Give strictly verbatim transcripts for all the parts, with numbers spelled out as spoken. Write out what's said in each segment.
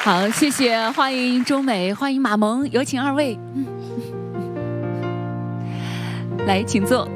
好，谢谢，欢迎钟美，欢迎马萌，有请二位。嗯，来，请坐。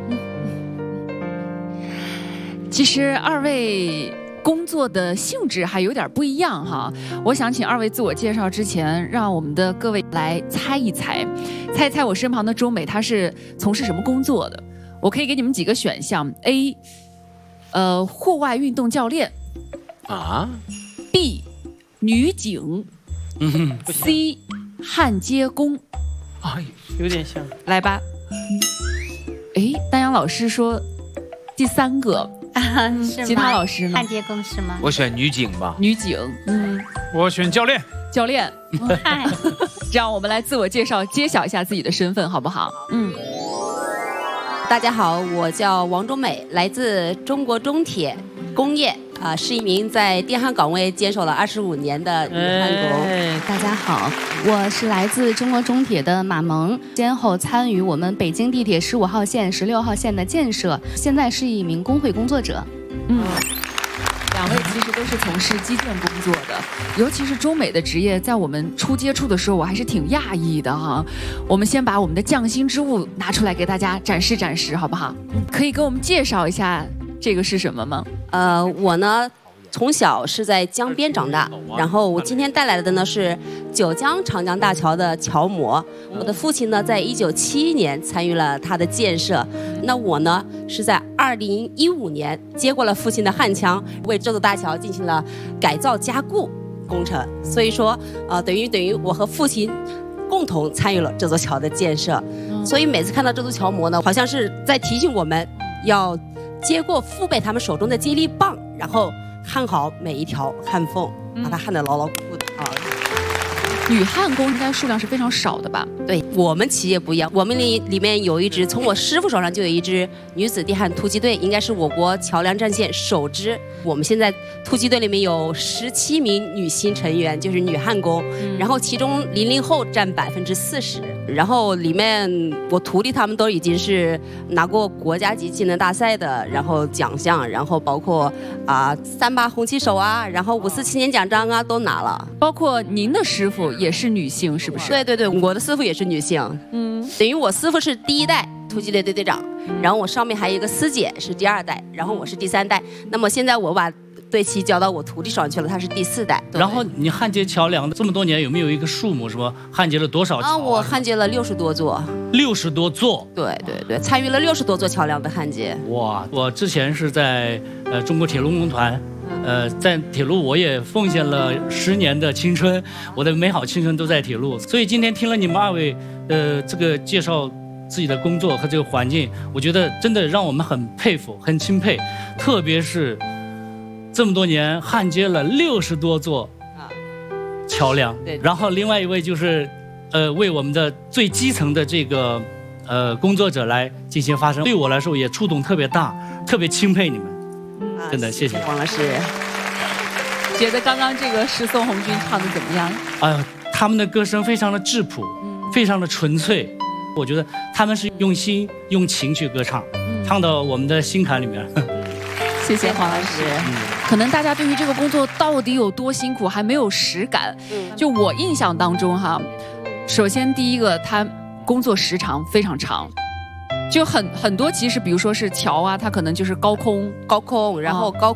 其实二位工作的性质还有点不一样哈，我想请二位自我介绍之前，让我们的各位来猜一猜，猜一猜我身旁的钟美她是从事什么工作的？我可以给你们几个选项 ：A， 呃，户外运动教练啊 ；B， 女警。 嗯 C 焊接工， 哎，有点像。 来吧。哎，丹阳老师说第三个， 啊，是吗？ 其他老师呢？ 焊接工是吗？ 我选女警吧。 女警，嗯， 我选教练。 教练， 嗨， 让我们来自我介绍，揭晓一下自己的身份，好不好？嗯， 大家好，我叫王钟美，来自中国中铁工业。啊、呃，是一名在电焊岗位坚守了二十五年的女焊工。 哎， 大家好，我是来自中国中铁的马萌，先后参与我们北京地铁十五号线、十六号线的建设，现在是一名工会工作者。 嗯，两位其实都是从事基建工作的，尤其是钟美的职业，在我们初接触的时候，我还是挺讶异的哈。我们先把我们的匠心之物拿出来给大家展示展示，好不好？可以给我们介绍一下这个是什么吗？ 呃，我呢从小是在江边长大，然后我今天带来的呢是九江长江大桥的桥模。我的父亲呢在一九七一年参与了它的建设，那我呢是在二零一五年接过了父亲的焊枪，为这座大桥进行了改造加固工程。所以说，呃，等于等于我和父亲共同参与了这座桥的建设。所以每次看到这座桥模呢，好像是在提醒我们要接过父辈他们手中的接力棒，然后焊好每一条焊缝，把它焊得牢牢固固的啊。 女焊工应该数量是非常少的吧？ 对我们企业不一样，我们里里面有一支，从我师傅手上就有一支女子电焊突击队，应该是我国桥梁战线首支。我们现在突击队里面有十七名女性成员，就是女焊工，嗯、然后其中零零后占百分之四十，然后里面我徒弟他们都已经是拿过国家级技能大赛的，然后奖项，然后包括啊、呃、三八红旗手啊，然后五四青年奖章啊都拿了， 包括您的师傅也是女性，是不是？ 对对对，我的师傅也是女性，嗯，等于我师傅是第一代突击队队队长，然后我上面还有一个师姐是第二代，然后我是第三代。那么现在我把队旗交到我徒弟手上去了，他是第四代。 然后你焊接桥梁这么多年，有没有一个数目，说焊接了多少桥？ 啊，我焊接了六十多座。 六十多座？ 对对对，参与了六十多座桥梁的焊接。 哇，我之前是在呃中国铁路工团。呃，在铁路我也奉献了十年的青春，我的美好青春都在铁路。所以今天听了你们二位，呃，这个介绍自己的工作和这个环境，我觉得真的让我们很佩服、很钦佩。特别是这么多年焊接了六十多座桥梁， 对。 然后另外一位就是，呃，为我们的最基层的这个呃工作者来进行发声。对我来说也触动特别大，特别钦佩你们。真的，谢谢王老师。 觉得刚刚这个是宋红军唱的怎么样？ 哎呀，他们的歌声非常的质朴，嗯、非常的纯粹。我觉得他们是用心用情去歌唱，嗯、唱到我们的心坎里面。 谢谢黄老师。嗯、可能大家对于这个工作到底有多辛苦还没有实感。嗯、就我印象当中哈，首先第一个，他工作时长非常长。就很很多，其实比如说是桥啊，它可能就是高空， 高空，然后高空。